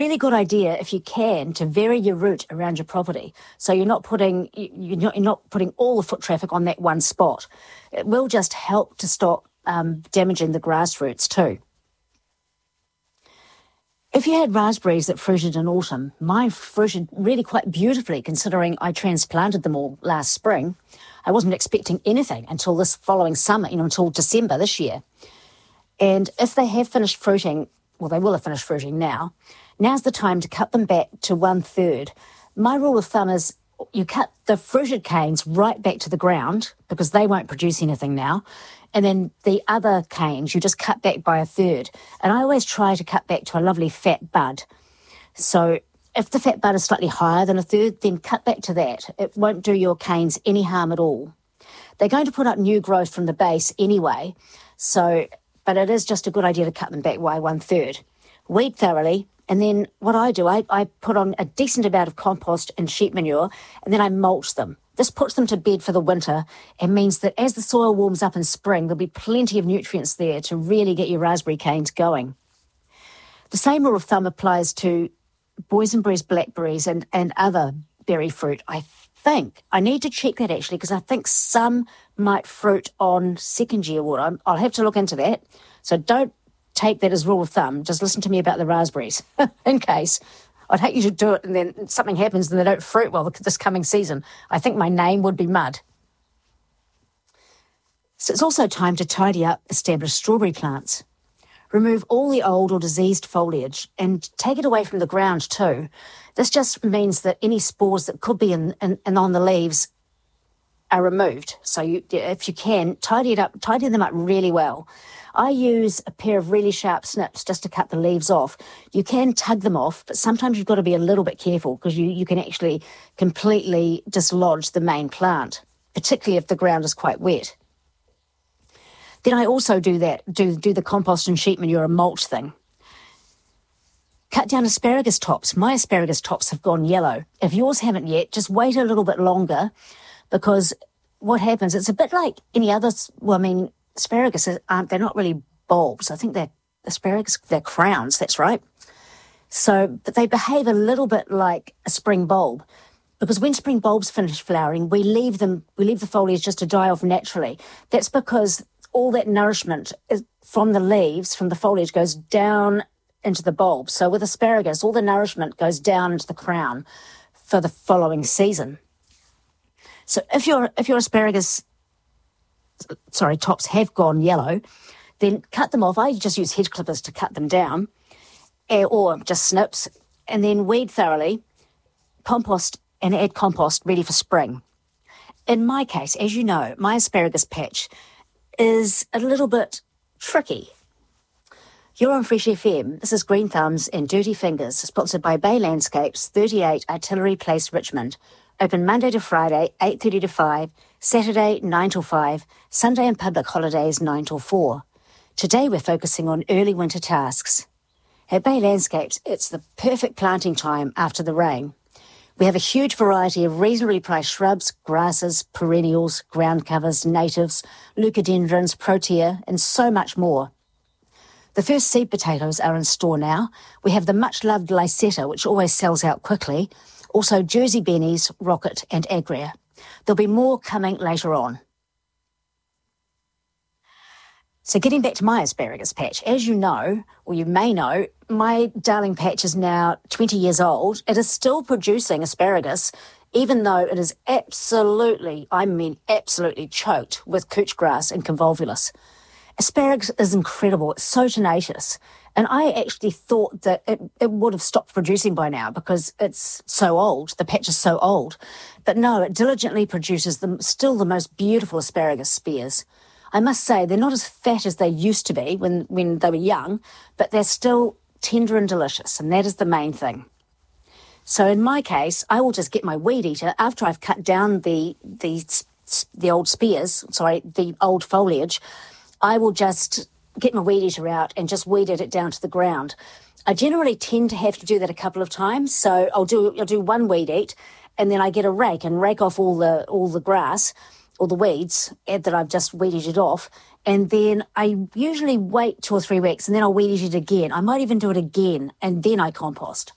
really good idea, if you can, to vary your route around your property. So you're not putting all the foot traffic on that one spot. It will just help to stop damaging the grass roots too. If you had raspberries that fruited in autumn, mine fruited really quite beautifully considering I transplanted them all last spring. I wasn't expecting anything until this following summer, until December this year. And if they have finished fruiting, well, they will have finished fruiting now, now's the time to cut them back to 1/3. My rule of thumb is you cut the fruited canes right back to the ground because they won't produce anything now. And then the other canes, you just cut back by 1/3. And I always try to cut back to a lovely fat bud. So if the fat bud is slightly higher than 1/3, then cut back to that. It won't do your canes any harm at all. They're going to put up new growth from the base anyway, but it is just a good idea to cut them back by 1/3. Weed thoroughly, and then what I do, I put on a decent amount of compost and sheep manure, and then I mulch them. This puts them to bed for the winter and means that as the soil warms up in spring, there'll be plenty of nutrients there to really get your raspberry canes going. The same rule of thumb applies to boysenberries, blackberries, and other berry fruit, I think. I need to check that actually, because I think some might fruit on second year water. I'll have to look into that. So don't take that as rule of thumb. Just listen to me about the raspberries in case. I'd hate you to do it and then something happens and they don't fruit well this coming season. I think my name would be mud. So it's also time to tidy up established strawberry plants. Remove all the old or diseased foliage and take it away from the ground too. This just means that any spores that could be in on the leaves are removed. So if you can, tidy them up really well. I use a pair of really sharp snips just to cut the leaves off. You can tug them off, but sometimes you've got to be a little bit careful because you can actually completely dislodge the main plant, particularly if the ground is quite wet. Then I also do the compost and sheep manure and mulch thing. Cut down asparagus tops. My asparagus tops have gone yellow. If yours haven't yet, just wait a little bit longer because what happens, it's a bit like any other, asparagus they're not really bulbs. I think they're asparagus, they're crowns, that's right. So, but they behave a little bit like a spring bulb because when spring bulbs finish flowering, we leave the foliage just to die off naturally. That's because all that nourishment from the leaves, from the foliage, goes down into the bulb. So with asparagus, all the nourishment goes down into the crown for the following season. So if your asparagus tops have gone yellow, then cut them off. I just use hedge clippers to cut them down, or just snips, and then weed thoroughly, compost, and add compost ready for spring. In my case, as you know, my asparagus patch is a little bit tricky. You're on Fresh FM. This is Green Thumbs and Dirty Fingers, sponsored by Bay Landscapes, 38 Artillery Place, Richmond. Open Monday to Friday, 8:30 to 5, Saturday, 9 till 5, Sunday and public holidays, 9 till 4. Today we're focusing on early winter tasks. At Bay Landscapes, it's the perfect planting time after the rain. We have a huge variety of reasonably priced shrubs, grasses, perennials, ground covers, natives, leucadendrons, protea, and so much more. The first seed potatoes are in store now. We have the much-loved Lysetta, which always sells out quickly. Also Jersey Bennies, Rocket and Agria. There'll be more coming later on. So getting back to my asparagus patch, as you know, or you may know, my darling patch is now 20 years old. It is still producing asparagus, even though it is absolutely choked with couch grass and convolvulus. Asparagus is incredible. It's so tenacious. And I actually thought that it would have stopped producing by now because it's so old. The patch is so old. But no, it diligently produces still the most beautiful asparagus spears. I must say, they're not as fat as they used to be when they were young, but they're still tender and delicious, and that is the main thing. So in my case, I will just get my weed eater after I've cut down the old foliage. I will just get my weed eater out and just weed it down to the ground. I generally tend to have to do that a couple of times, so I'll do one weed eat, and then I get a rake and rake off all the grass, or the weeds that I've just weeded off, and then I usually wait 2 or 3 weeks, and then I'll weed it again. I might even do it again, and then I compost.